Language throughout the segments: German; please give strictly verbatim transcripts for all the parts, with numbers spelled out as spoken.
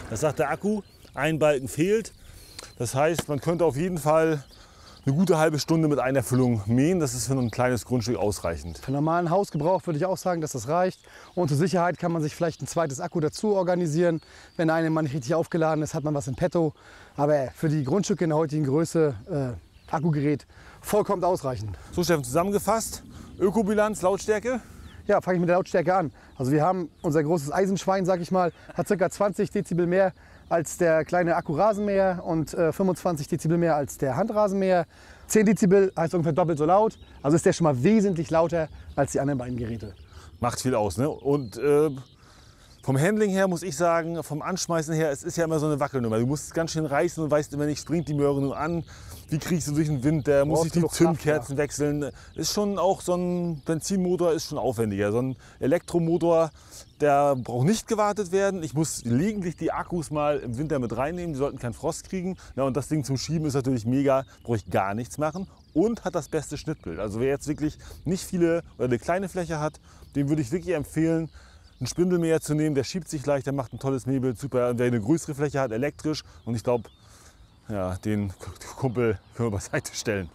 Das sagt der Akku, ein Balken fehlt. Das heißt, man könnte auf jeden Fall eine gute halbe Stunde mit einer Füllung mähen. Das ist für ein kleines Grundstück ausreichend. Für normalen Hausgebrauch würde ich auch sagen, dass das reicht. Und zur Sicherheit kann man sich vielleicht ein zweites Akku dazu organisieren. Wenn der eine mal nicht richtig aufgeladen ist, hat man was in petto. Aber für die Grundstücke in der heutigen Größe, äh, Akkugerät, vollkommen ausreichend. So, Steffen, zusammengefasst, Ökobilanz, Lautstärke? Ja, fange ich mit der Lautstärke an. Also wir haben unser großes Eisenschwein, sag ich mal, hat ca. zwanzig Dezibel mehr als der kleine Akkurasenmäher und äh, fünfundzwanzig Dezibel mehr als der Handrasenmäher. zehn Dezibel heißt ungefähr doppelt so laut. Also ist der schon mal wesentlich lauter als die anderen beiden Geräte. Macht viel aus, ne? Und äh, vom Handling her muss ich sagen, vom Anschmeißen her, es ist ja immer so eine Wackelnummer. Du musst es ganz schön reißen und weißt immer nicht, springt die Möhre nur an, wie kriegst du durch den Winter, muss ich die Zündkerzen wechseln. Ist schon auch so ein Benzinmotor ist schon aufwendiger. So ein Elektromotor, der braucht nicht gewartet werden. Ich muss gelegentlich die Akkus mal im Winter mit reinnehmen, die sollten keinen Frost kriegen. Ja, und das Ding zum Schieben ist natürlich mega, brauche ich gar nichts machen. Und hat das beste Schnittbild. Also wer jetzt wirklich nicht viele oder eine kleine Fläche hat, dem würde ich wirklich empfehlen, einen Spindelmäher zu nehmen. Der schiebt sich leicht, der macht ein tolles Mähbild, super. Und wer eine größere Fläche hat, elektrisch. Und ich glaube, ja, den Kumpel können wir beiseite stellen.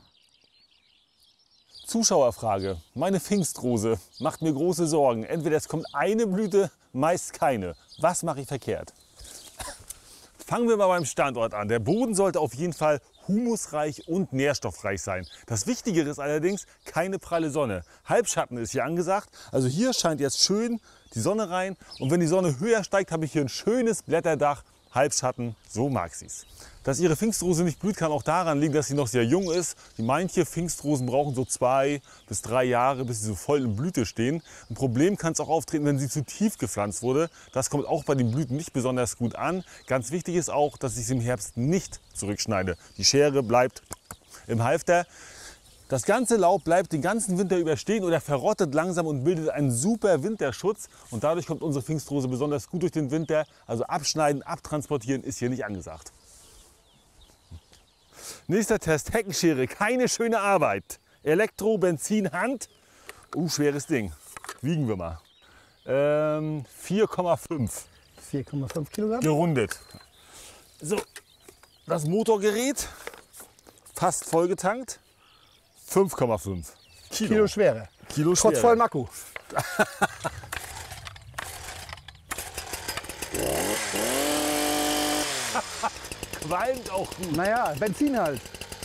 Zuschauerfrage. Meine Pfingstrose macht mir große Sorgen. Entweder es kommt eine Blüte, meist keine. Was mache ich verkehrt? Fangen wir mal beim Standort an. Der Boden sollte auf jeden Fall humusreich und nährstoffreich sein. Das Wichtigere ist allerdings keine pralle Sonne. Halbschatten ist hier angesagt. Also hier scheint jetzt schön die Sonne rein. Und wenn die Sonne höher steigt, habe ich hier ein schönes Blätterdach. Halbschatten, so mag sie's. Dass Ihre Pfingstrose nicht blüht, kann auch daran liegen, dass sie noch sehr jung ist. Die manche Pfingstrosen brauchen so zwei bis drei Jahre, bis sie so voll in Blüte stehen. Ein Problem kann es auch auftreten, wenn sie zu tief gepflanzt wurde. Das kommt auch bei den Blüten nicht besonders gut an. Ganz wichtig ist auch, dass ich sie im Herbst nicht zurückschneide. Die Schere bleibt im Halfter. Das ganze Laub bleibt den ganzen Winter über stehen oder verrottet langsam und bildet einen super Winterschutz. Und dadurch kommt unsere Pfingstrose besonders gut durch den Winter. Also abschneiden, abtransportieren ist hier nicht angesagt. Nächster Test, Heckenschere, keine schöne Arbeit. Elektro, Benzin, Hand. Uh, schweres Ding. Wiegen wir mal. Ähm, vier Komma fünf. vier Komma fünf Kilogramm. Gerundet. So, das Motorgerät, fast vollgetankt. fünf Komma fünf Kilo. Kilo Schwere. Kilo Schwere. Trotz vollem Akku. Qualmt auch gut. Naja, Benzin halt.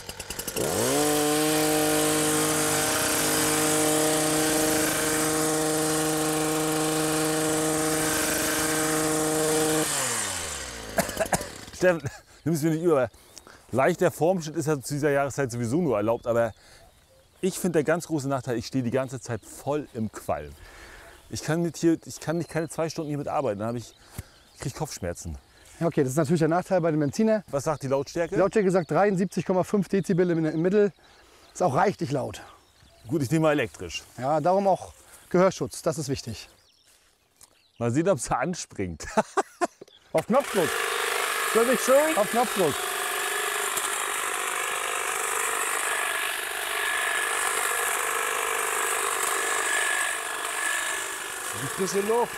Steffen, nimm es mir nicht über. Leichter Formschnitt ist ja zu dieser Jahreszeit sowieso nur erlaubt, aber ich finde der ganz große Nachteil, ich stehe die ganze Zeit voll im Qualm. Ich kann, mit hier, ich kann nicht keine zwei Stunden hier mit arbeiten, dann habe ich, ich kriege Kopfschmerzen. Okay, das ist natürlich der Nachteil bei dem Benziner. Was sagt die Lautstärke? Die Lautstärke sagt dreiundsiebzig Komma fünf Dezibel im, im Mittel. Ist auch reichlich laut. Gut, ich nehme mal elektrisch. Ja, darum auch Gehörschutz, das ist wichtig. Mal sehen, ob es anspringt. Auf Knopfdruck. Wirklich schön? Auf Knopfdruck. Die frische Luft.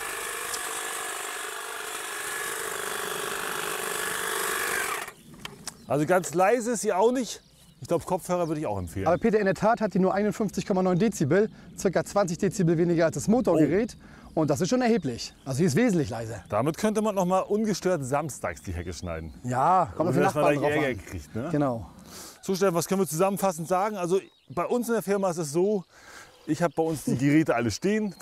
Also ganz leise ist sie auch nicht. Ich glaube, Kopfhörer würde ich auch empfehlen. Aber Peter, in der Tat hat die nur einundfünfzig Komma neun Dezibel, ca. zwanzig Dezibel weniger als das Motorgerät. Oh. Und das ist schon erheblich. Also die ist wesentlich leiser. Damit könnte man noch mal ungestört samstags die Hecke schneiden. Ja, kommt auf den dass man Nachbarn gleich drauf Ärger an. kriegt. Ne? Genau. So, Steffen, was können wir zusammenfassend sagen? Also bei uns in der Firma ist es so, ich habe bei uns die Geräte alle stehen.